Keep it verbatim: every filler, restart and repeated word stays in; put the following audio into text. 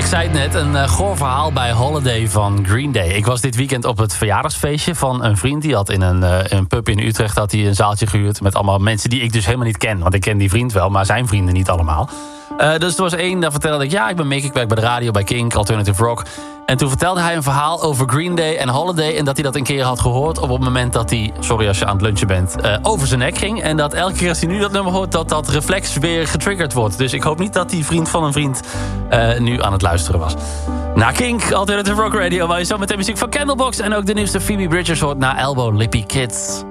zei het net, een uh, goor verhaal bij Holiday van Green Day. Ik was dit weekend op het verjaardagsfeestje van een vriend. Die had in een, uh, een pub in Utrecht had hij een zaaltje gehuurd met allemaal mensen die ik dus helemaal niet ken. Want ik ken die vriend wel, maar zijn vrienden niet allemaal. Uh, dus er was één, daar vertelde ik, ja, ik ben Mick, ik werk bij de radio, bij Kink, Alternative Rock. En toen vertelde hij een verhaal over Green Day en Holiday. En dat hij dat een keer had gehoord op het moment dat hij, sorry als je aan het lunchen bent, uh, over zijn nek ging. En dat elke keer als hij nu dat nummer hoort, dat dat reflex weer getriggerd wordt. Dus ik hoop niet dat die vriend van een vriend uh, nu aan het luisteren was. Na Kink, Alternative Rock Radio, waar je zo met de muziek van Candlebox en ook de nieuwste Phoebe Bridgers hoort na Elbow Lippy Kids.